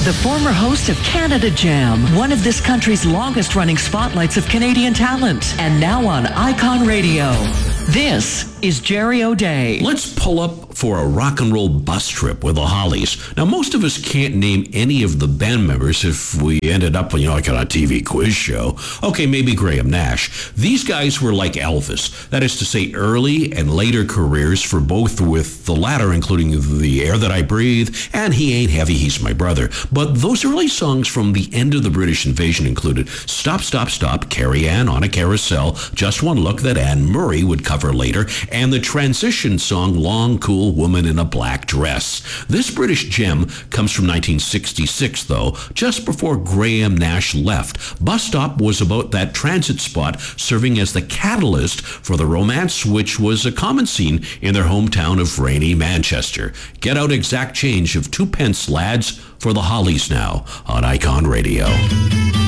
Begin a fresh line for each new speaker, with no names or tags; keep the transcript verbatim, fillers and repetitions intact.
the former host of Canada Jam, one of this country's longest-running spotlights of Canadian talent, and now on Icon Radio. This is Jerry O'Day.
Let's pull up for a rock and roll bus trip with the Hollies. Now, most of us can't name any of the band members if we ended up, you know, like on a T V quiz show. Okay, maybe Graham Nash. These guys were like Elvis. That is to say, early and later careers for both, with the latter including The Air That I Breathe and He Ain't Heavy, He's My Brother. But those early songs from the end of the British invasion included Stop, Stop, Stop, Carrie Ann on a Carousel, Just One Look that Anne Murray would cover later, and the transition song Long Cool Woman in a Black Dress. This British gem comes from nineteen sixty-six, though, just before Graham Nash left. Bus Stop was about that transit spot serving as the catalyst for the romance, which was a common scene in their hometown of rainy Manchester. Get out exact change of two pence, lads, for the Hollies now on Icon Radio.